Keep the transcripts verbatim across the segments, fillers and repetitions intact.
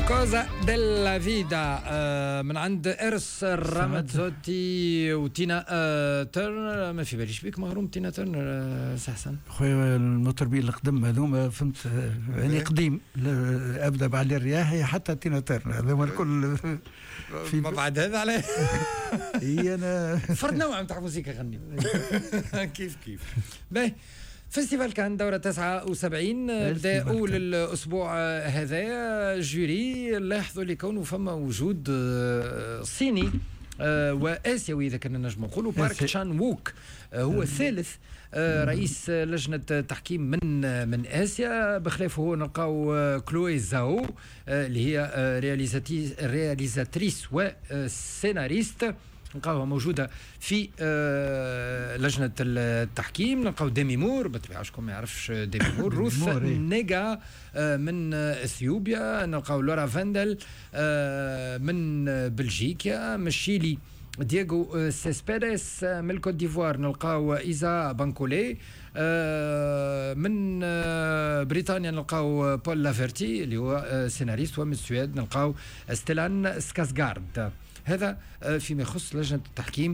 كوزا ديلا فيدا من عند إرس راماتزوتي وتينا ترنر. ما في باليش بيك مغروم تينا ترنر سحسن خويا المطربين القدم هذوما فهمت يعني قديم ابدا بعد الرياح حتى تينا ترنر هذوما الكل في ما بعد هذا عليه هي انا فرد نوع نتاع موسيقى غني كيف كيف باهي. فيستيفال كان دورة تسعة وسبعين بدا أول الأسبوع هذا جوري لاحظوا لكونه فما وجود صيني وآسيوي إذا كنا نجم نقولوا. بارك تشان ووك هو الثالث رئيس لجنة تحكيم من من آسيا. بخلافه هو نلقاو كلوي زاو اللي هي رياليزاتريس وسيناريست نلقاوها موجودة في آه لجنة التحكيم. نلقاو ديمي مور بالطبيعة شكون ما يعرفش ديمي مور. روث نيغا آه من اثيوبيا. نلقاو لورا فاندل آه من بلجيكا. من الشيلي دييغو سيسبيريس من الكوت ديفوار. نلقاو إيزا بانكولي آه من آه بريطانيا. نلقاو بول لافيرتي اللي هو آه سيناريست. ومن السويد نلقاو ستيلان سكاسغارد. هذا فيما يخص لجنة التحكيم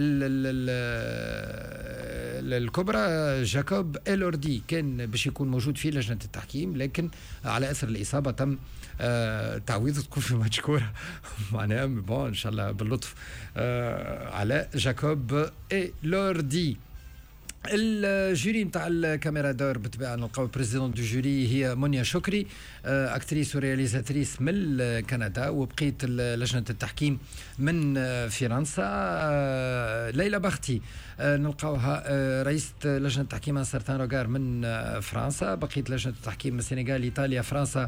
الكبرى. جاكوب إلوردي كان باش يكون موجود في لجنة التحكيم لكن على أثر الإصابة تم تعويضه تكون في ماتش كورة معناها بون إن شاء الله باللطف على جاكوب إلوردي. الجوري نتاع الكاميرا دور بالطبيعه نلقاو بريزيدون دو جوري هي مونيا شكري اكتريس ورياليزاتريس من كندا. وبقيه لجنه التحكيم من فرنسا ليلى بختي نلقاوها رئيسة لجنه التحكيم سرطان روغار من فرنسا. بقيه لجنه التحكيم من السنغال ايطاليا فرنسا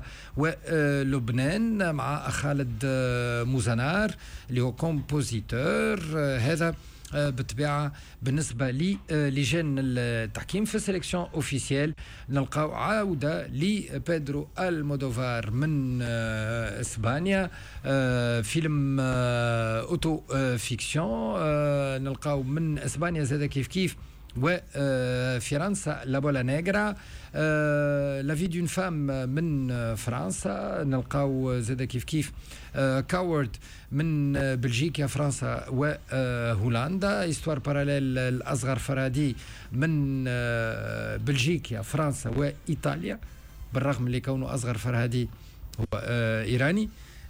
ولبنان مع خالد موزنار اللي هو كومبوزيتور. هذا بالطبيعة بالنسبة للجان التحكيم. في السلكسيون اوفيسيال نلقاو عودة لبيدرو المودوفار من اسبانيا. فيلم اوتو فيكسيون نلقاو من اسبانيا زاد كيف كيف. وفرنسا لابولا نيغرا لا في دون فام من فرنسا. نلقاو زاد كيف كيف كاورد من بلجيكا فرنسا وهولندا. استوار باراليل الأصغر فرادي من بلجيكا فرنسا وإيطاليا بالرغم اللي كونه أصغر فرادي هو إيراني.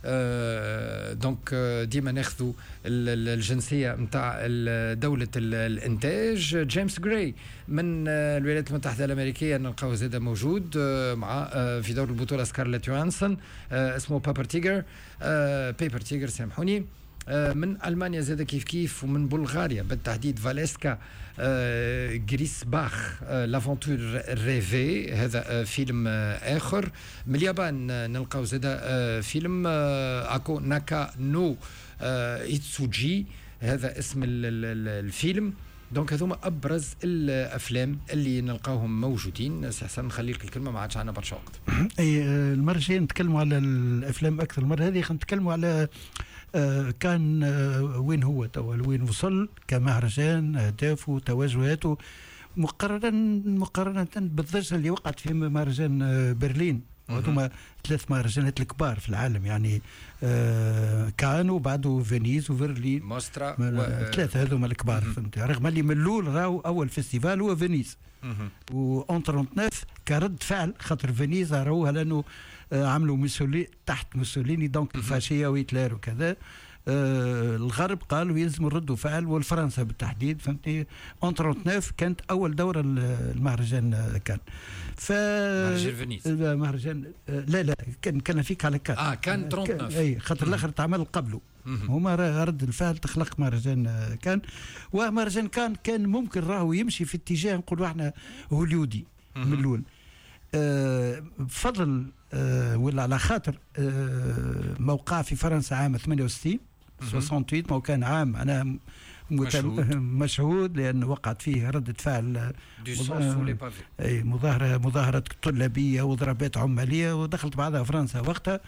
آه دونك ديما ناخذوا الجنسيه نتاع دوله الانتاج. جيمس جراي من الولايات المتحده الامريكيه نلقاو زاده موجود آه مع آه في دور البطوله سكارليت يوهانسون آه اسمه بابر تيجر آه بيبر تيجر سامحوني. من ألمانيا زاد كيف كيف. ومن بلغاريا بالتحديد فاليسكا آه غريس باخ آه لافونتور ريفي. هذا آه فيلم آه آخر. من اليابان آه نلقاو زاد آه فيلم آه أكو ناكا نو آه إيتسوجي. هذا اسم الفيلم. دونك هذوما أبرز الأفلام اللي نلقاوهم موجودين. سحسن نخلي لك الكلمة ما عادش عنا برشا وقت. أي المرة الجاية نتكلموا على الأفلام أكثر. المرة هذه نتكلموا على آه كان آه وين هو توا وين وصل كمهرجان أهدافه توجهاته مقارنة مقارنة بالضجة اللي وقعت في مهرجان آه برلين. وهذوما ثلاث مهرجانات الكبار في العالم يعني آه كان وبعده فينيس وبرلين موسترا و... ثلاثة هذوما الكبار فهمت. رغم اللي من الأول راهو أول فيستيفال هو فينيس و تسعة وثمانين كرد فعل خاطر فينيس راهوها لأنه آه عملوا موسوليني تحت موسوليني دونك الفاشية وهتلر وكذا. آه الغرب قالوا يلزم يردوا فعل والفرنسا بالتحديد فهمتني. اون تسعة وثمانين كانت اول دوره المهرجان كان ف مهرجان فينيس مهرجان آه لا لا كان كان فيك على كان اه كان تسعة وثمانين اي خاطر الاخر تعمل قبله هما رد الفعل تخلق مهرجان كان. ومهرجان كان كان ممكن راهو يمشي في اتجاه نقولوا احنا هوليودي من الاول آه بفضل آه ولا على خاطر آه موقع في فرنسا عام ثمانية وستين ثمانية وستين ما كان عام أنا مشهود. مشهود لأنه وقعت فيه ردة فعل أي مظاهرة مظاهرة طلابية وضربات عمالية ودخلت بعدها فرنسا وقتها.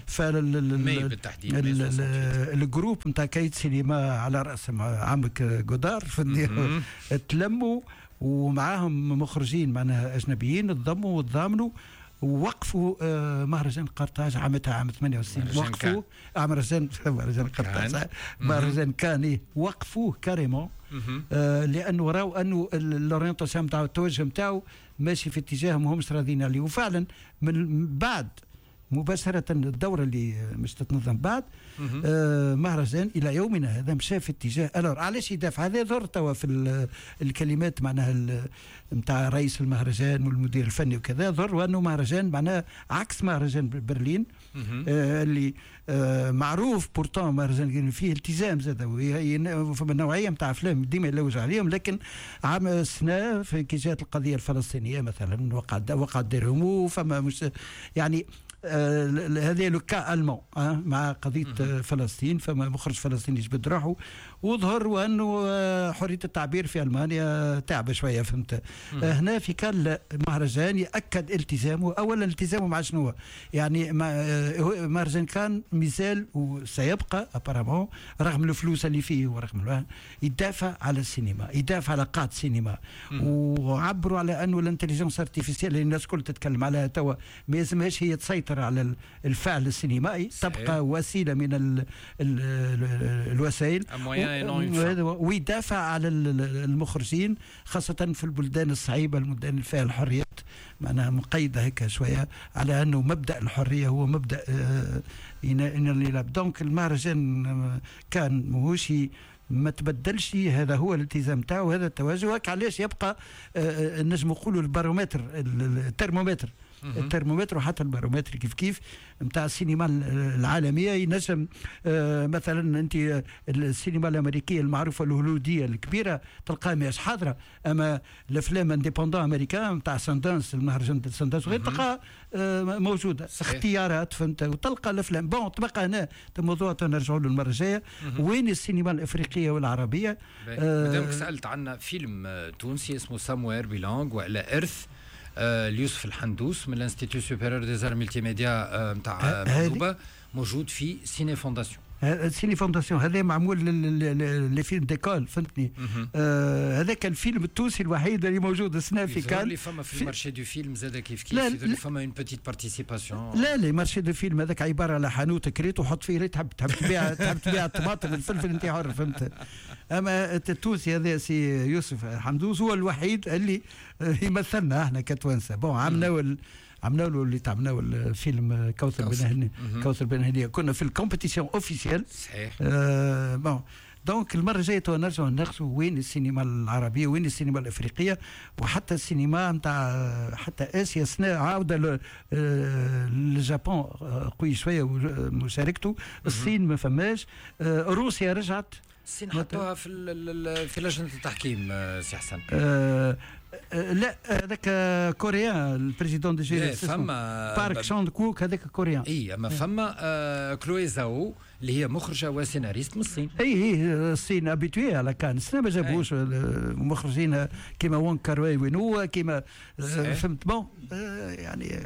فالجروب نتاع كايت سينما على رأس عمك جودار تلموا ومعاهم مخرجين معناها أجنبيين تضموا وتضامنوا ووقفوا آه مهرجان قرطاج عامتها عام ثمانية وستين وقفوا مهرجان مهرجان قرطاج مهرجان كان وقفوه كاريمون آه لانه راوا انه الاورينتاسيون نتاعو التوجه نتاعو ماشي في اتجاه ما همش راضيين عليه. وفعلا من بعد مباشرة الدورة اللي مش تتنظم بعد آه مهرجان إلى يومنا هذا مشى في اتجاه. ألور علاش يدافع؟ هذا ظهر توا في الكلمات معناها نتاع رئيس المهرجان والمدير الفني وكذا، ظهر وأنه مهرجان معناها عكس مهرجان برلين آه اللي آه معروف بورتون مهرجان فيه التزام زاد فما نوعية نتاع أفلام ديما يلوج عليهم، لكن عام السنة في كي جات القضية الفلسطينية مثلا وقع وقع ديرهم فما مش يعني هذا آه لو كا ألمان آه مع قضية آه فلسطين، فما مخرج فلسطيني جبد روحه وظهر وأنه آه حرية التعبير في ألمانيا تعب شوية فهمت. آه هنا في كان مهرجان يأكد التزامه. أولا التزامه مع شنو يعني آه مهرجان كان مازال وسيبقى أبارامون رغم الفلوس اللي فيه ورغم يدافع على السينما، يدافع على قاعة السينما، وعبروا على أنه الانتليجنس ارتيفيسيال اللي الناس كل تتكلم عليها توا ما يلزمهاش هي تسيطر على الفعل السينمائي، تبقى وسيلة من ال ال الوسائل ويدافع على المخرجين خاصة في البلدان الصعيبة المدن اللي فيها الحريات معناها مقيدة هيك شوية على أنه مبدأ الحرية هو مبدأ ينال. دونك المهرجان كان ماهوش ما تبدلش، هذا هو الالتزام تاعو، هذا التوازن. علاش يبقى نجم نقولوا البارومتر الترمومتر الترمومتر وحتى البارومتر كيف كيف نتاع السينما العالميه ينجم آه مثلا انت السينما الامريكيه المعروفه الهوليوديه الكبيره تلقاها ماهيش حاضره، اما الافلام انديبوندون امريكان نتاع ساندانس المهرجان ساندانس غير تلقاها آه موجوده اختيارات فهمت، وتلقى الافلام بون تبقى هنا الموضوع تنرجعوا له المره الجايه وين السينما الافريقيه والعربيه. مادامك آه سالت عنا فيلم تونسي اسمه ساموير بيلونغ وعلى ارث آه ليوسف الحندوس من الانستيتيو سوبيريور دي زار ملتي ميديا نتاع آه مكتوبه موجود في سيني فونداسيون. سيني فونداسيون هذا معمول لي فيلم ديكول فهمتني. آه هذاك الفيلم التونسي الوحيد اللي موجود السنه في كان اللي فما في المارشي دو فيلم زاد كيف كيف اللي فما اون بيتيت بارتيسيباسيون. لا لا مارشي دو فيلم هذاك عباره على حانوت كريت وحط فيه تحب تحب تبيع تحب تبيع الطماطم الفلفل انت حر فهمت. اما التونسي هذا سي يوسف حمدوس هو الوحيد اللي يمثلنا احنا كتوانسه. بون عملنا عملنا له اللي تعملنا الفيلم كوثر بن هنيه كوثر بن هنيه كنا في الكومبيتيسيون اوفيسيال صحيح. آه بون دونك المره الجايه تو نرجعوا نناقشوا وين السينما العربيه وين السينما الافريقيه وحتى السينما نتاع حتى اسيا سنة عاوده للجابون قوي شويه مشاركته. الصين ما فماش. آه روسيا رجعت. الصين حطوها في في لجنه التحكيم سي حسن. آه لا هذاك كوريان البريزيدون دي جي فما بارك شاند كوك هذاك كوريان. اي اما فما آه كلوي زاو اللي هي مخرجه وسيناريست من الصين. اي اي الصين ابيتوي على كان السنه ما جابوش مخرجين كيما وون كاروي وينو كيما فهمت بون آه يعني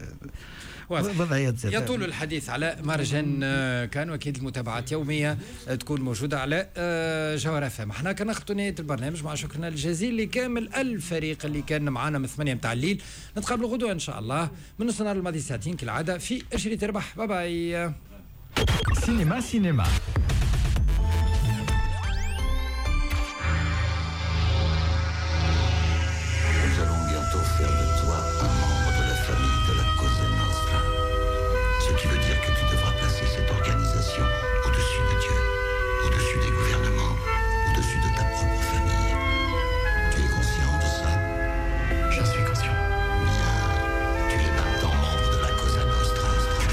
وضعيات يطول الحديث على مهرجان كان، واكيد المتابعات يوميه تكون موجوده على جوهر اف ام. احنا كنا نخطو نهايه البرنامج مع شكرنا الجزيل لكامل الفريق اللي كان معنا من ثمانية متاع الليل. نتقابلوا غدوه ان شاء الله من نص النهار الماضي ساعتين كالعاده في اشري تربح. باي باي. سينما سينما Ce qui veut dire que tu devras placer cette organisation au-dessus de Dieu, au-dessus des gouvernements, au-dessus de ta propre famille. Tu es conscient de ça? J'en suis conscient. Bien, tu es maintenant membre de la Cosa Nostra.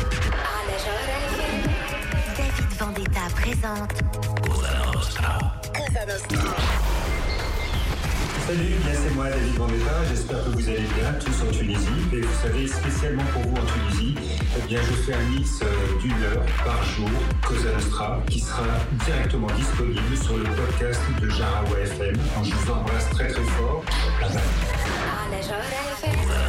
David Vendetta présente Cosa Nostra. Cosa Nostra. Salut, bien c'est moi David Vendetta, j'espère que vous allez bien tous en Tunisie. Et vous savez, spécialement pour vous en Tunisie, eh bien je fais un mix d'une heure par jour, Cosa Nostra, qui sera directement disponible sur le podcast de Jarawa F M. Je vous embrasse très très fort. Bye bye.